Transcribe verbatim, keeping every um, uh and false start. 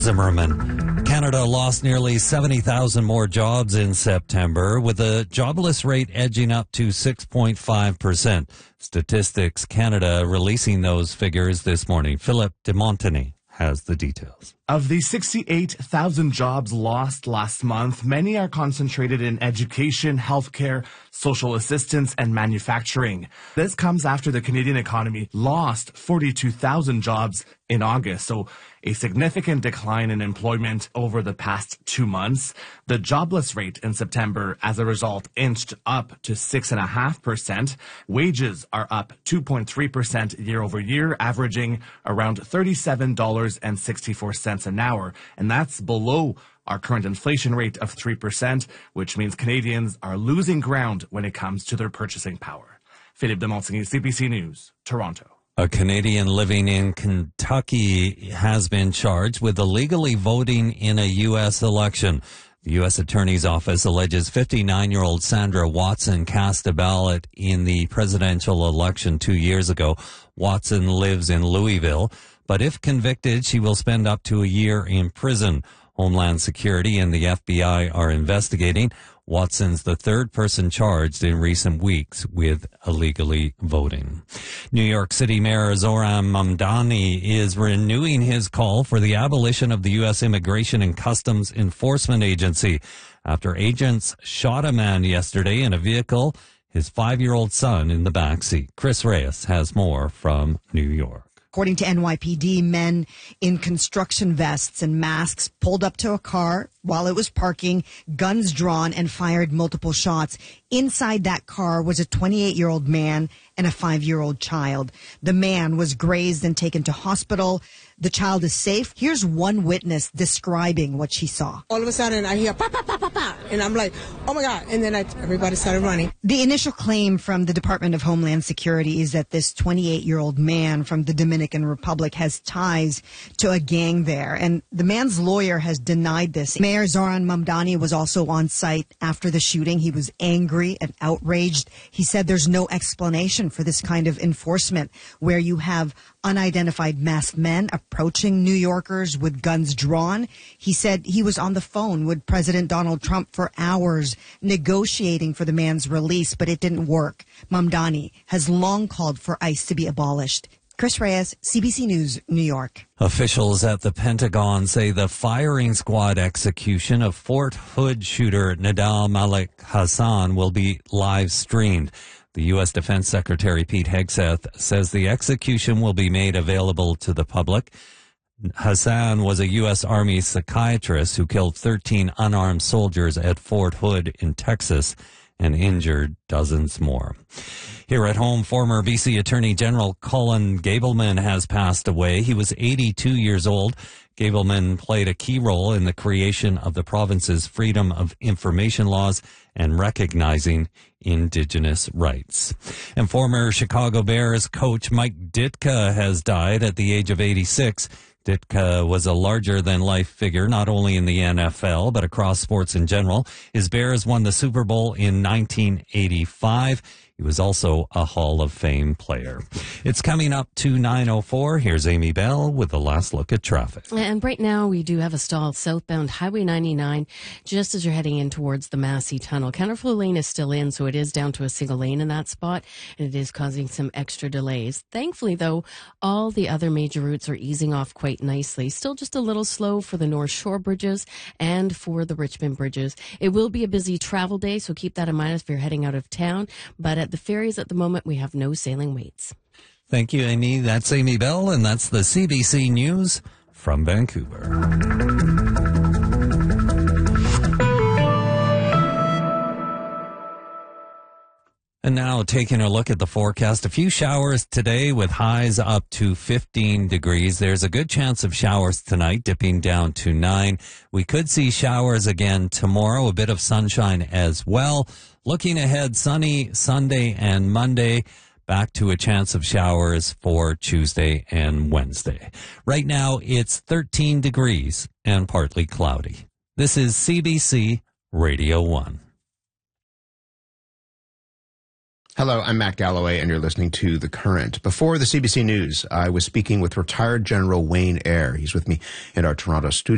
Zimmerman. Canada lost nearly seventy thousand more jobs in September, with the jobless rate edging up to six point five percent. Statistics Canada releasing those figures this morning. Philip de Montagny has the details. Of the sixty-eight thousand jobs lost last month, many are concentrated in education, healthcare, social assistance, and manufacturing. This comes after the Canadian economy lost forty-two thousand jobs in August, so a significant decline in employment over the past two months. The jobless rate in September, as a result, inched up to six point five percent. Wages are up two point three percent year over year, averaging around thirty-seven dollars and sixty-four cents an hour, and that's below our current inflation rate of three percent, which means Canadians are losing ground when it comes to their purchasing power. Philippe de Montagny, C B C News, Toronto. A Canadian living in Kentucky has been charged with illegally voting in a U S election. The U S Attorney's Office alleges fifty-nine-year-old Sandra Watson cast a ballot in the presidential election two years ago. Watson lives in Louisville, but if convicted, she will spend up to a year in prison. Homeland Security and the F B I are investigating. Watson's the third person charged in recent weeks with illegally voting. New York City Mayor Zohran Mamdani is renewing his call for the abolition of the U S Immigration and Customs Enforcement Agency after agents shot a man yesterday in a vehicle, his five-year-old son in the backseat. Chris Reyes has more from New York. According to N Y P D, men in construction vests and masks pulled up to a car while it was parking, guns drawn, and fired multiple shots. Inside that car was a twenty-eight-year-old man and a five-year-old child. The man was grazed and taken to hospital. The child is safe. Here's one witness describing what she saw. All of a sudden, I hear pa pa pa pa pa, and I'm like, oh my God! And then I, everybody started running. The initial claim from the Department of Homeland Security is that this twenty-eight-year-old man from the Dominican Republic has ties to a gang there, and the man's lawyer has denied this. Mayor Zohran Mamdani was also on site after the shooting. He was angry and outraged. He said there's no explanation for this kind of enforcement where you have unidentified masked men approaching New Yorkers with guns drawn. He said he was on the phone with President Donald Trump for hours negotiating for the man's release, but it didn't work. Mamdani has long called for ICE to be abolished. Chris Reyes, C B C News, New York. Officials at the Pentagon say the firing squad execution of Fort Hood shooter Nidal Malik Hassan will be live streamed. The U S Defense Secretary Pete Hegseth says the execution will be made available to the public. Hassan was a U S Army psychiatrist who killed thirteen unarmed soldiers at Fort Hood in Texas and injured dozens more. Here at home, former B C Attorney General Colin Gableman has passed away. He was eighty-two years old. Gableman played a key role in the creation of the province's Freedom of Information laws and recognizing Indigenous rights. And former Chicago Bears coach Mike Ditka has died at the age of eighty-six. Ditka was a larger-than-life figure, not only in the N F L, but across sports in general. His Bears won the Super Bowl in nineteen eighty-five. He was also a Hall of Fame player. It's coming up to nine oh four. Here's Amy Bell with the last look at traffic. And right now, we do have a stall southbound Highway ninety-nine, just as you're heading in towards the Massey Tunnel. Counterflow lane is still in, so it is down to a single lane in that spot, and it is causing some extra delays. Thankfully, though, all the other major routes are easing off quite nicely. Still just a little slow for the North Shore bridges and for the Richmond bridges. It will be a busy travel day, so keep that in mind if you're heading out of town. But at the ferries at the moment, we have no sailing waits. Thank you, Amy. That's Amy Bell, and that's the C B C News from Vancouver. And now taking a look at the forecast, a few showers today with highs up to fifteen degrees. There's a good chance of showers tonight, dipping down to nine. We could see showers again tomorrow, a bit of sunshine as well. Looking ahead, sunny Sunday and Monday, back to a chance of showers for Tuesday and Wednesday. Right now, it's thirteen degrees and partly cloudy. This is C B C Radio one. Hello, I'm Matt Galloway, and you're listening to The Current. Before the C B C News, I was speaking with retired General Wayne Eyre. He's with me in our Toronto studio.